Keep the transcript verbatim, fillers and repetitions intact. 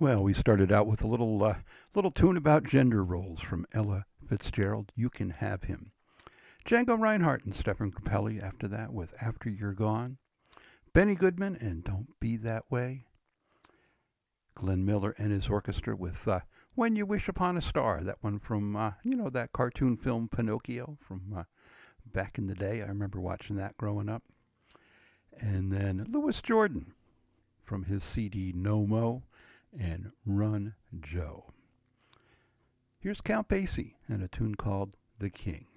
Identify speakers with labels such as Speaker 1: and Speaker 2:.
Speaker 1: Well, we started out with a little uh, little tune about gender roles from Ella Fitzgerald. You Can Have Him. Django Reinhardt and Stefan Grappelli after that with After You're Gone. Benny Goodman and Don't Be That Way. Glenn Miller and his orchestra with uh, When You Wish Upon a Star. That one from, uh, you know, that cartoon film Pinocchio from uh, back in the day. I remember watching that growing up. And then Louis Jordan from his C D No Mo and Run Joe. Here's Count Basie and a tune called The King.